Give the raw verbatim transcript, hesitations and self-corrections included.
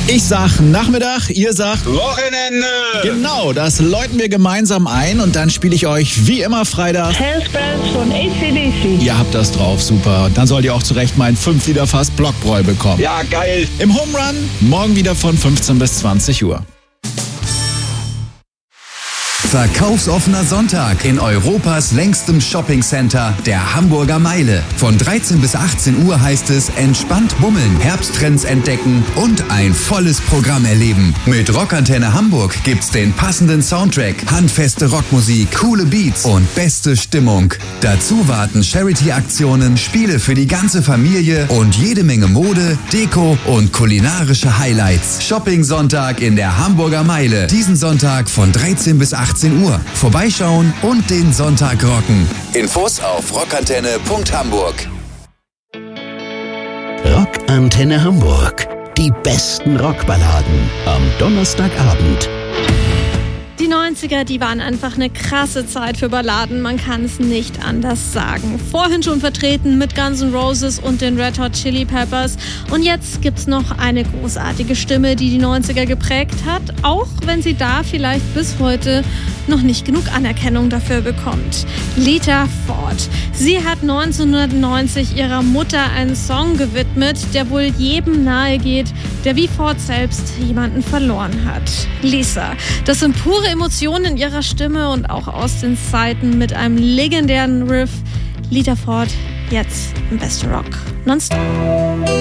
Ich sag Nachmittag, ihr sagt Wochenende. Genau, das läuten wir gemeinsam ein und dann spiele ich euch wie immer Freitag. Hells Bells von A C D C. Ihr habt das drauf, super. Dann sollt ihr auch zu Recht meinen fünf Liter Fass Blockbräu bekommen. Ja, geil. Im Home Run morgen wieder von fünfzehn bis zwanzig Uhr. Verkaufsoffener Sonntag in Europas längstem Shoppingcenter, der Hamburger Meile. Von dreizehn bis achtzehn Uhr heißt es entspannt bummeln, Herbsttrends entdecken und ein volles Programm erleben. Mit Rockantenne Hamburg gibt's den passenden Soundtrack, handfeste Rockmusik, coole Beats und beste Stimmung. Dazu warten Charity-Aktionen, Spiele für die ganze Familie und jede Menge Mode, Deko und kulinarische Highlights. Shopping-Sonntag in der Hamburger Meile. Diesen Sonntag von dreizehn bis achtzehn Uhr. Vorbeischauen und den Sonntag rocken. Infos auf rockantenne punkt hamburg. Rockantenne Hamburg. Die besten Rockballaden am Donnerstagabend. Die neunziger, die waren einfach eine krasse Zeit für Balladen, man kann es nicht anders sagen. Vorhin schon vertreten mit Guns N' Roses und den Red Hot Chili Peppers. Und jetzt gibt's noch eine großartige Stimme, die die neunziger geprägt hat, auch wenn sie da vielleicht bis heute noch nicht genug Anerkennung dafür bekommt. Lita Ford. Sie hat neunzehnhundertneunzig ihrer Mutter einen Song gewidmet, der wohl jedem nahe geht, der wie Ford selbst jemanden verloren hat. Lisa. Das sind pure Emotionen in ihrer Stimme und auch aus den Zeiten mit einem legendären Riff. Lita Ford, jetzt im Best Rock. Nonstop.